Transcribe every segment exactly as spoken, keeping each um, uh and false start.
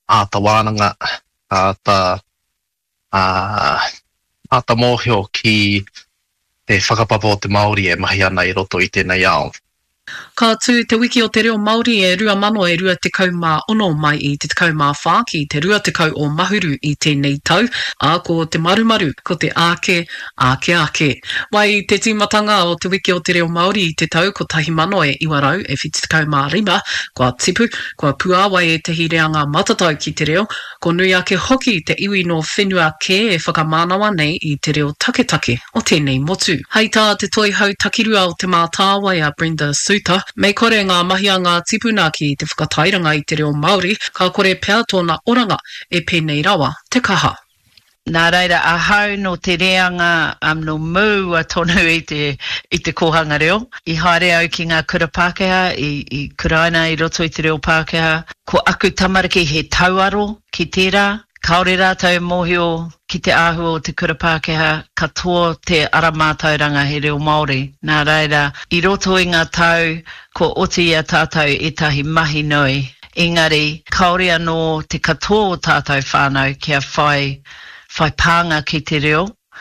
a ta wānanga, a ta, a, a ta mōhio ki te whakapapa o te Māori e mahi ana i roto i tēnei ao. Ka tū te wiki o te reo Māori e rua mano e rua te kau mā ono mai i te kau mā whā ki te rua te kau o mahuru i tēnei tau, a ko te marumaru, ko te āke, āke āke. Wai te tīmatanga o te wiki o te reo Māori i te tau ko tahi mano e iwarau e whiti te kau mā rima, kua tipu, kua puāwai e te hireanga matatau ki te reo, ko nui ake hoki te iwi no whenua ke e whakamānawa nei i te reo taketake o tēnei motu. Hei tā te toi hau takirua o te mātāwai a Brenda Suter, mei kore ngā mahi a ngā tipuna ki te whakatairanga i te reo Māori, ka kore pēr tōna oranga e pēnei rawa te kaha. Nā reira, a hau no te reanga um, no mū a tonu i te, i te kohanga reo. I haere au ki ngā kura Pākehā, i, i kuraina i roto i te reo Pākehā. Ko aku tamariki he tauaro ki tērā. Kaore rātou mōhio ki te āhua o te kura Pākehā, katoa te aramātauranga he reo Māori. Nā reira, i roto i ngā tau, ko oti a tātou e tahi mahi nui. Engari, kaore anō te katoa o tātou whānau kia whai, whai pānga ki te reo.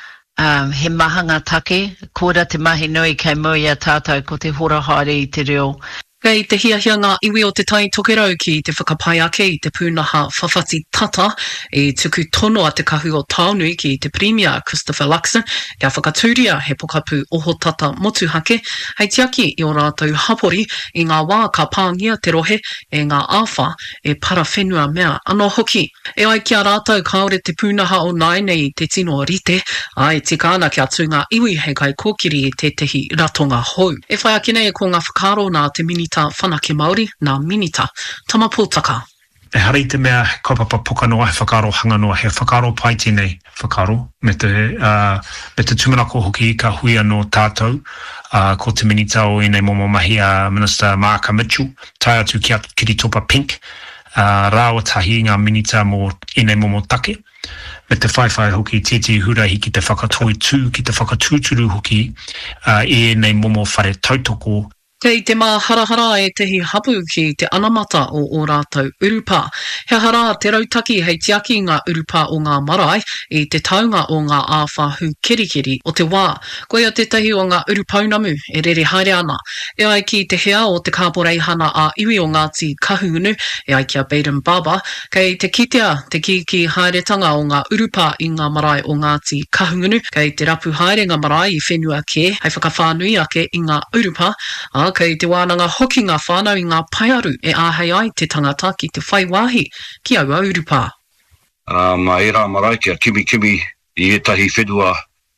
Um, he mahanga take, kōra te mahi nui kei mui a tātou ko te hora haere i te reo. Kei te hiahia ngā iwi o te tai tokerau ki te whakapai ake i te pūnaha whawhati tata e tuku tono a te kahu o Taonui ki te Premier Christopher Luxon kia whakatūria he pokapū oho tata motuhake hei tiaki i o rātou hapori i ngā wā ka pāngia te rohe e ngā āwha e para whenua mea anō hoki. E ai kia rātou kaore te pūnaha o Naine i te tino rite ai te kāna kia tū ngā iwi hei kai kōkiri i te tehi ratonga hou. E whai ake nei ko ngā whakaro nā te minita whanake Māori, nā minita, tama pōtaka. E hari te mea kaupapa poka noa, he whakaro hanga noa, he whakaro pai tēnei whakaro, me te, uh, me te tumanako hoki ka hui anō tātou, uh, ko te minita o enei momo mahi a Minister Marka Mitchell, tai atu ki atu Kiritopa Pink, uh, rāua tahi ngā minita mō enei momo take, me te whaiwhai hoki tēti hurahi ki te whakatoi tū, ki te whakatūturu hoki, uh, e enei momo whare tautoko. Kei te mā harahara e tehi hapu ki te anamata o o rātou urupa. He hara te rautaki hei tiaki ngā urupa o ngā marae i te taunga o ngā āwha hu kerikeri o te wā. Koia te tahi o ngā urupaunamu e rere haere ana. E ai ki te hea o te kāporeihana a iwi o Ngāti Kahungunu e ai kia Baden Baba. Kei te kitea te kiki haeretanga o ngā urupa i ngā marae o Ngāti Kahungunu. Kei te rapu haerenga marae i whenua ke hei whakawhānui ake i ngā urupa. A kei te wānanga hoki ngā whānau i ngā paiaru e āhei ai te tangata ki te whaiwāhi ki aua urupa. Uh, ma e rā marae kia kimi kimi i etahi whenua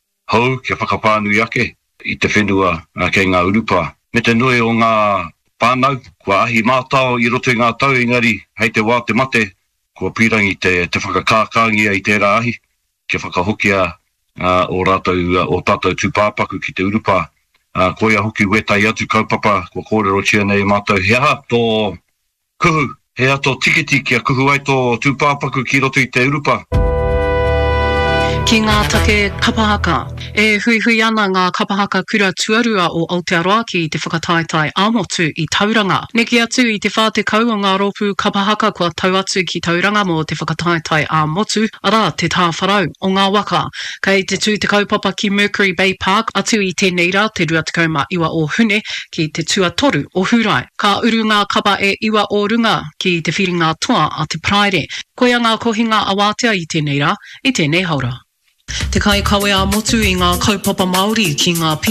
hou kia whakapānui ake i te whenua uh, kei ngā urupa. Me te nui o ngā pānau, kua ahi mātao i roto i ngā tau engari hei te wā te mate, kua pirangi te, te whakakākangia i tērā ahi, kia whakahokia uh, o rātou uh, o tātou tūpāpaku ki te urupa. Uh, koia hoki wetai atu kaupapa, kua kōrero tia nei mātou. He aha tō kuhu, he aha tō tikiti kia kuhu ai tō tūpāpaku ki roto i te urupa. Ki ngā take kapahaka, e hui hui ana ngā kapahaka kura tuarua o Aotearoa ki te whakataetai āmotu i tauranga. Neki atu i te whā te kau o ngā rōpū kapahaka kua tau atu ki tauranga mo te whakataetai āmotu, ara te tā wharau o ngā waka. Kei te tū te kaupapa ki Mercury Bay Park atu i tēnei rā te rua te kauma iwa o Hune ki te tuatoru o Hurai. Ka uru ngā kapa e iwa o runga ki te whiringa toa a te praere. Koia ngā kohinga awātea i tēnei rā, i tēnei haura. Te kai kawe a motu i ngā kaupapa Māori ki ngā